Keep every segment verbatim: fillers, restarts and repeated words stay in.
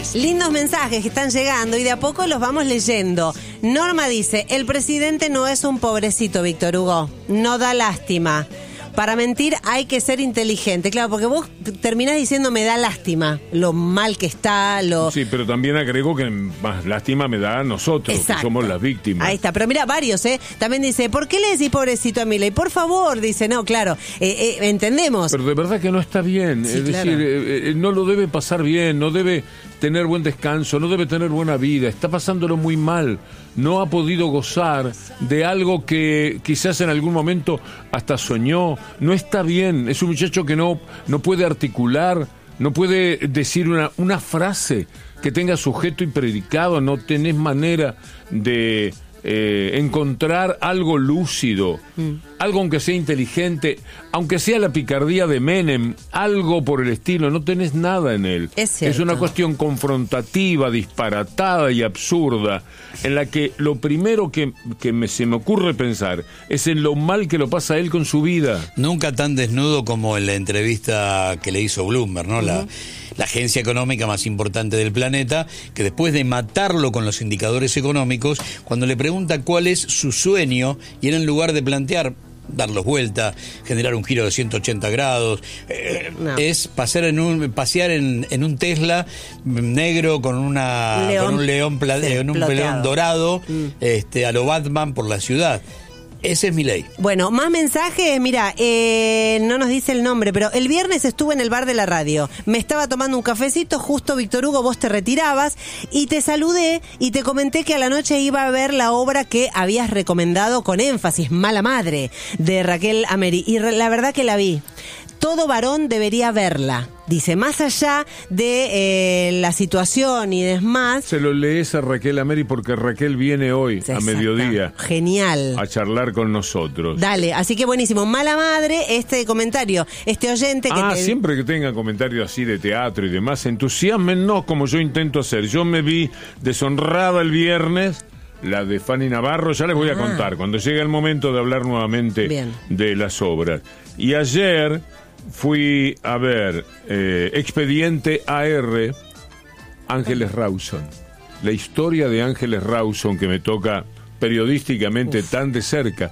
Lindos mensajes que están llegando y de a poco los vamos leyendo. Norma dice, el presidente no es un pobrecito, Víctor Hugo. No da lástima. Para mentir hay que ser inteligente. Claro, porque vos terminás diciendo me da lástima lo mal que está, lo... Sí, pero también agrego que más lástima me da a nosotros, Exacto. que somos las víctimas. Ahí está, pero mira, varios, ¿eh? También dice, ¿por qué le decís pobrecito a Milei? Por favor, dice, no, claro, eh, eh, entendemos. Pero de verdad que no está bien, sí, es claro. decir, eh, eh, no lo debe pasar bien, no debe tener buen descanso, no debe tener buena vida, está pasándolo muy mal. No ha podido gozar de algo que quizás en algún momento hasta soñó. No está bien, es un muchacho que no, no puede articular, no puede decir una, una frase que tenga sujeto y predicado, no tenés manera de eh, encontrar algo lúcido, mm. algo aunque sea inteligente, aunque sea la picardía de Menem, algo por el estilo, no tenés nada en él. Es, es una cuestión confrontativa, disparatada y absurda, en la que lo primero que, que me, se me ocurre pensar es en lo mal que lo pasa él con su vida. Nunca tan desnudo como en la entrevista que le hizo Bloomberg, ¿no? Uh-huh. La, la agencia económica más importante del planeta, que después de matarlo con los indicadores económicos, cuando le pregunta cuál es su sueño, y él en lugar de plantear darlos vuelta, generar un giro de ciento ochenta grados, eh, no. es pasear en un pasear en, en un Tesla negro con una león, con un león pla, sí, en un león dorado, mm. este a lo Batman por la ciudad. Ese es Milei. Bueno, más mensajes, mira, eh, no nos dice el nombre, pero el viernes estuve en el bar de la radio. Me estaba tomando un cafecito, justo Víctor Hugo, vos te retirabas, y te saludé y te comenté que a la noche iba a ver la obra que habías recomendado con énfasis, Mala Madre, de Raquel Ameri. Y re, la verdad que la vi. Todo varón debería verla. Dice, más allá de eh, la situación y demás... Se lo lees a Raquel Ameri porque Raquel viene hoy, Exacto. a mediodía. Genial. A charlar con nosotros. Dale, así que buenísimo. Mala Madre, este comentario, este oyente que... Ah, te... siempre que tengan comentarios así de teatro y demás, entusiasmennos como yo intento hacer. Yo me vi deshonrada el viernes... La de Fanny Navarro, ya les voy a ah. contar, cuando llegue el momento de hablar nuevamente Bien. de las obras. Y ayer fui a ver eh, Expediente A R, Ángeles Rawson. La historia de Ángeles Rawson, que me toca periodísticamente Uf. tan de cerca.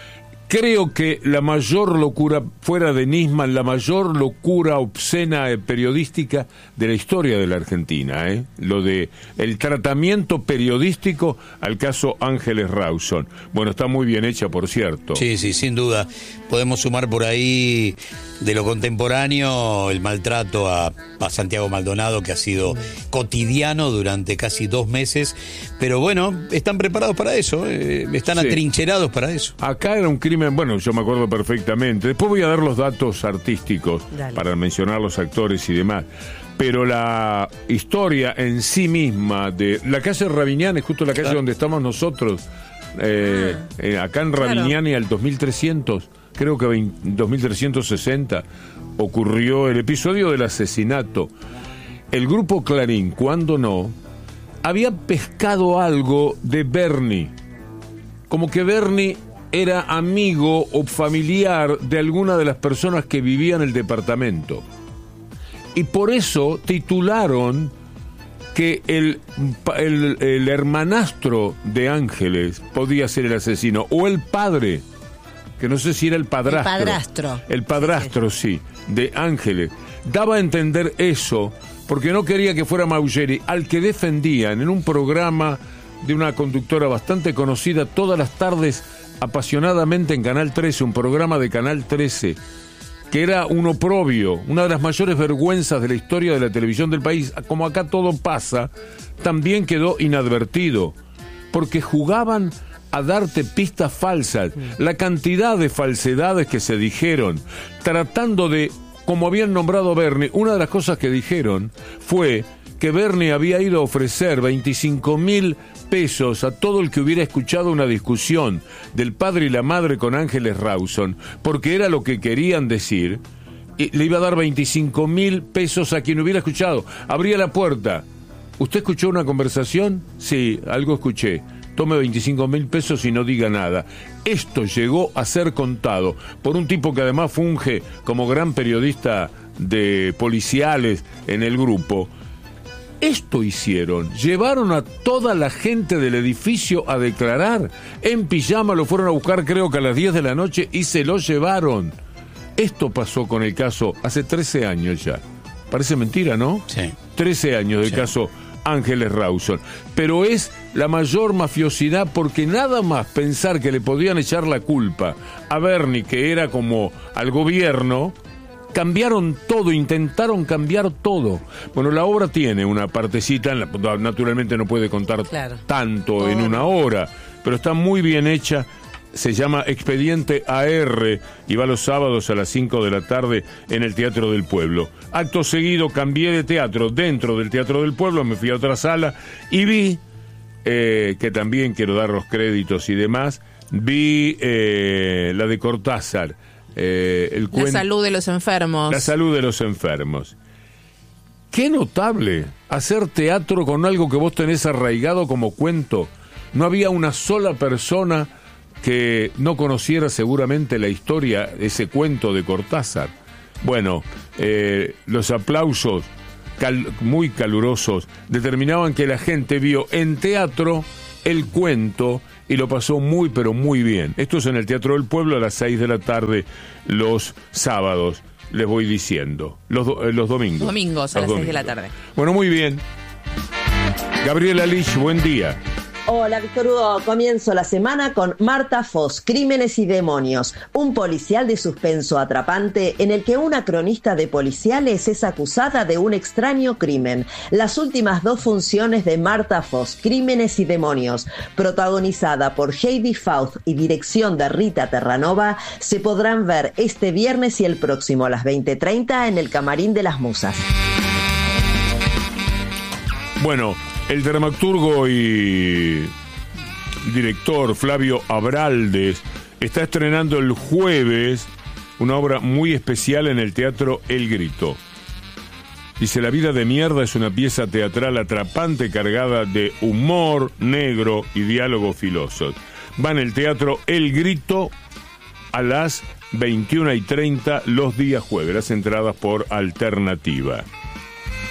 Creo que la mayor locura, fuera de Nisman, la mayor locura obscena eh, periodística de la historia de la Argentina, ¿eh? Lo de el tratamiento periodístico al caso Ángeles Rawson. Bueno, está muy bien hecha, por cierto. Sí, sí, sin duda. Podemos sumar por ahí de lo contemporáneo el maltrato a, a Santiago Maldonado, que ha sido cotidiano durante casi dos meses. Pero bueno, están preparados para eso, eh, están sí. atrincherados para eso. Acá era un crimen, bueno, yo me acuerdo perfectamente. Después voy a dar los datos artísticos Dale. para mencionar los actores y demás. Pero la historia en sí misma de la calle Rabiniani, justo la calle claro. donde estamos nosotros, eh, ah, eh, acá en Rabiniani claro. al dos mil trescientos, creo que dos mil trescientos sesenta, ocurrió el episodio del asesinato. El grupo Clarín, cuando no, había pescado algo de Bernie, como que Bernie era amigo o familiar de alguna de las personas que vivían en el departamento. Y por eso titularon que el, el, el hermanastro de Ángeles podía ser el asesino, o el padre, que no sé si era el padrastro. El padrastro. El padrastro, sí, de Ángeles. Daba a entender eso, porque no quería que fuera Maugeri, al que defendían en un programa de una conductora bastante conocida todas las tardes, apasionadamente en Canal trece, un programa de Canal trece, que era un oprobio, una de las mayores vergüenzas de la historia de la televisión del país. Como acá todo pasa, también quedó inadvertido, porque jugaban a darte pistas falsas, la cantidad de falsedades que se dijeron, tratando de, como habían nombrado a Bernie, una de las cosas que dijeron fue que Bernie había ido a ofrecer veinticinco mil pesos a todo el que hubiera escuchado una discusión del padre y la madre con Ángeles Rawson, porque era lo que querían decir, y le iba a dar veinticinco mil pesos a quien hubiera escuchado. Abría la puerta. ¿Usted escuchó una conversación? Sí, algo escuché. Tome veinticinco mil pesos y no diga nada. Esto llegó a ser contado por un tipo que además funge como gran periodista de policiales en el grupo. Esto hicieron, llevaron a toda la gente del edificio a declarar, en pijama lo fueron a buscar creo que a las diez de la noche y se lo llevaron. Esto pasó con el caso hace trece años ya. Parece mentira, ¿no? Sí. trece años del sí. caso Ángeles Rawson. Pero es la mayor mafiosidad porque nada más pensar que le podían echar la culpa a Bernie, que era como al gobierno, cambiaron todo, intentaron cambiar todo. Bueno, la obra tiene una partecita, en la, naturalmente no puede contar claro. tanto todo en una hora, pero está muy bien hecha. Se llama Expediente A R y va los sábados a las cinco de la tarde en el Teatro del Pueblo. Acto seguido cambié de teatro dentro del Teatro del Pueblo, me fui a otra sala y vi, eh, que también quiero dar los créditos y demás, vi eh, la de Cortázar. Eh, el la salud de los enfermos. La salud de los enfermos. Qué notable hacer teatro con algo que vos tenés arraigado como cuento. No había una sola persona que no conociera seguramente la historia, ese cuento de Cortázar. Bueno, eh, los aplausos cal- muy calurosos determinaban que la gente vio en teatro el cuento y lo pasó muy pero muy bien. Esto es en el Teatro del Pueblo a las seis de la tarde los sábados, les voy diciendo. Los, do- eh, los domingos. Domingos a los las seis de domingos. la tarde. Bueno, muy bien. Gabriela Lich, buen día. Hola, Víctor Hugo. Comienzo la semana con Marta Foss, Crímenes y Demonios, un policial de suspenso atrapante en el que una cronista de policiales es acusada de un extraño crimen. Las últimas dos funciones de Marta Foss, Crímenes y Demonios, protagonizada por Heidi Faust y dirección de Rita Terranova, se podrán ver este viernes y el próximo a las veinte treinta en el Camarín de las Musas. Bueno, el dramaturgo y director Flavio Abraldes está estrenando el jueves una obra muy especial en el Teatro El Grito. Dice, La vida de mierda es una pieza teatral atrapante cargada de humor negro y diálogo filoso. Va en el Teatro El Grito a las veintiuna y treinta los días jueves, las entradas por Alternativa.